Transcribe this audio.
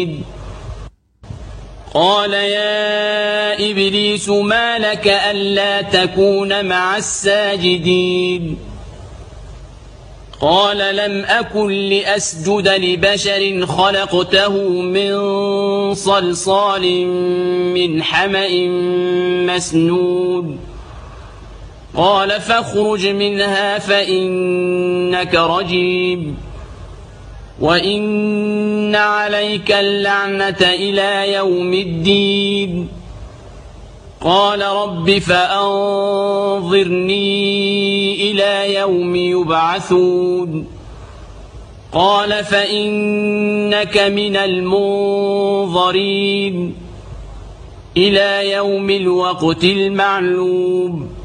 قال يا إبليس ما لك ألا تكون مع الساجدين قال لم أكن لأسجد لبشر خلقته من صلصال من حمأ مسنون قال فاخرج منها فإنك رجيم وإن عليك اللعنة إلى يوم الدين قال رب فأنظرني إلى يوم يبعثون قال فإنك من المنظرين إلى يوم الوقت المعلوم